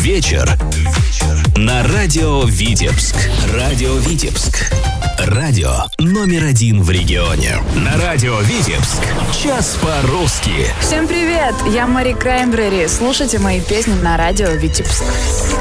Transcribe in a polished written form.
вечер на радио Витебск. Радио Витебск. Радио номер 1 в регионе. На радио Витебск. Час по-русски. Всем привет! Я Мари Краймбрери. Слушайте мои песни на радио Витебск.